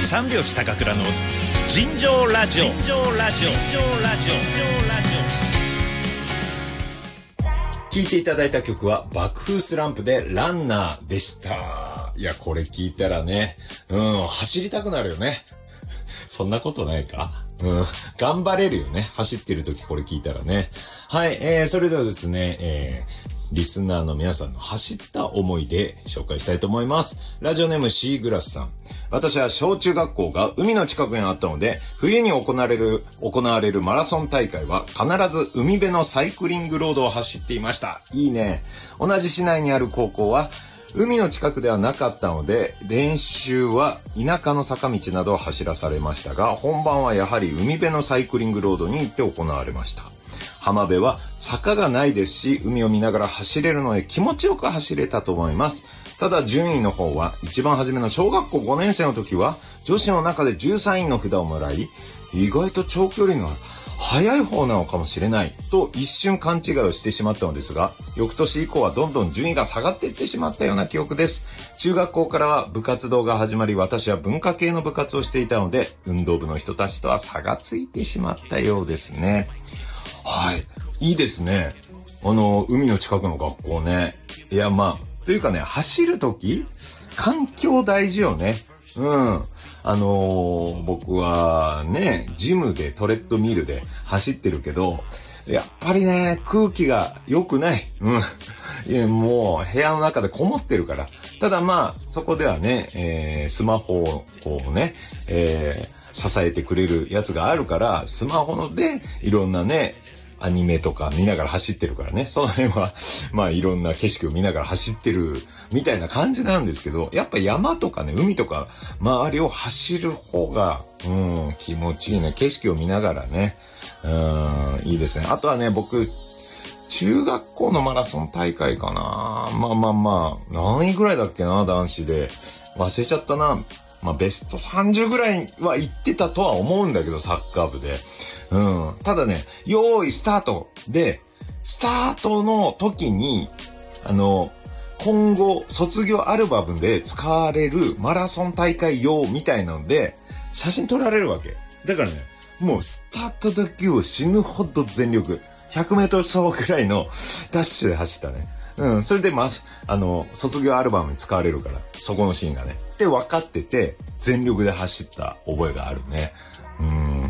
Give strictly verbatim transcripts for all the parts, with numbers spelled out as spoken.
三拍子高倉の尋常ラジオ。尋常ラジオ。尋常ラジオ。 聴いていただいた曲は爆風スランプでランナーでした。いや、これ聞いたらね、うん、走りたくなるよね。そんなことないか？うん、頑張れるよね。走ってる時これ聞いたらね。はい、えー、それではですね、えー、リスナーの皆さんの走った思い出紹介したいと思います。ラジオネームシーグラスさん。私は小中学校が海の近くにあったので、冬に行われる、行われるマラソン大会は必ず海辺のサイクリングロードを走っていました。いいね。同じ市内にある高校は、海の近くではなかったので、練習は田舎の坂道などを走らされましたが、本番はやはり海辺のサイクリングロードに行って行われました。浜辺は坂がないですし、海を見ながら走れるので気持ちよく走れたと思います。ただ順位の方は、一番初めの小学校ごねん生の時は、女子の中でじゅうさんいの札をもらい、意外と長距離の速い方なのかもしれないと一瞬勘違いをしてしまったのですが、翌年以降はどんどん順位が下がっていってしまったような記憶です。中学校からは部活動が始まり、私は文化系の部活をしていたので、運動部の人たちとは差がついてしまったようですね。はい。いいですね。あの、海の近くの学校ね。いや、まあ、というかね、走るとき、環境大事よね。うん。あのー、僕はね、ジムでトレッドミルで走ってるけど、やっぱりね、空気が良くない。うん。いや、もう部屋の中でこもってるから。ただまあ、そこではね、えー、スマホをこうね、えー、支えてくれるやつがあるから、スマホでいろんなね、アニメとか見ながら走ってるからね。その辺は、まあいろんな景色を見ながら走ってるみたいな感じなんですけど、やっぱ山とかね、海とか周りを走る方が、うん、気持ちいいね。景色を見ながらね。うん、いいですね。あとはね、僕、中学校のマラソン大会かな。まあまあまあ、何位ぐらいだっけな、男子で。忘れちゃったな。まあベストさんじゅうぐらいは行ってたとは思うんだけど、サッカー部で。うん。ただね、よーいスタートで、スタートの時に、あの、今後卒業アルバムで使われるマラソン大会用みたいなので、写真撮られるわけ。だからね、もうスタートだけを死ぬほど全力。ひゃくメートル走ぐらいのダッシュで走ったね。うん。それでまず、あの、卒業アルバムに使われるから、そこのシーンがね。って分かってて、全力で走った覚えがあるね。うん。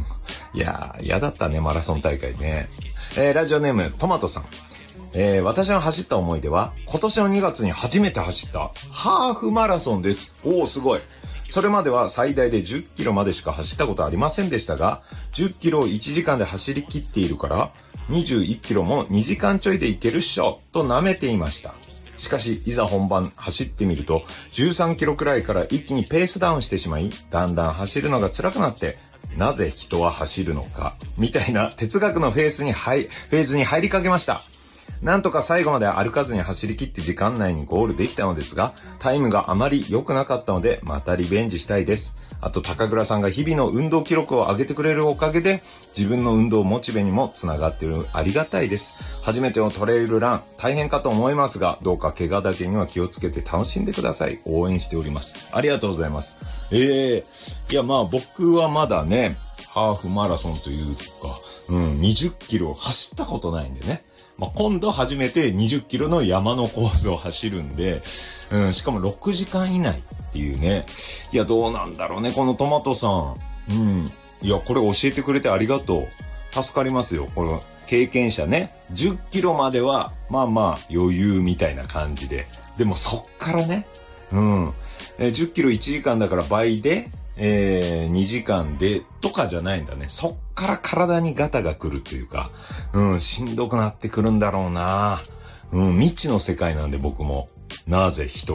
いやー、嫌だったね、マラソン大会ね。えー、ラジオネーム、トマトさん。えー、私の走った思い出は、今年のにがつに初めて走ったハーフマラソンです。おー、すごい。それまでは最大でじゅっキロまでしか走ったことありませんでしたが、じゅっキロをいちじかんで走り切っているから、にじゅういちキロもにじかんちょいで行けるっしょ、と舐めていました。しかし、いざ本番走ってみると、じゅうさんキロくらいから一気にペースダウンしてしまい、だんだん走るのが辛くなって、なぜ人は走るのか、みたいな哲学のフェーズに入、フェーズに入りかけました。なんとか最後まで歩かずに走り切って時間内にゴールできたのですが、タイムがあまり良くなかったので、またリベンジしたいです。あと、高倉さんが日々の運動記録を上げてくれるおかげで、自分の運動モチベにもつながっている。ありがたいです。初めてのトレイルラン、大変かと思いますが、どうか怪我だけには気をつけて楽しんでください。応援しております。ありがとうございます。えー、いやまあ僕はまだね、ハーフマラソンというか、うん、にじゅっキロ走ったことないんでね。まあ、今度初めてにじゅっキロの山のコースを走るんで、うん、しかもろくじかん以内っていうね。いや、どうなんだろうね、このトマトさん。うん。いや、これ教えてくれてありがとう。助かりますよ。この経験者ね。じゅっキロまでは、まあまあ余裕みたいな感じで。でもそっからね、うん。えー、じゅっキロいちじかんだから倍で、えー、にじかんでとかじゃないんだね。そっから体にガタが来るというか、うん、しんどくなってくるんだろうな。うん、未知の世界なんで僕も。なぜ人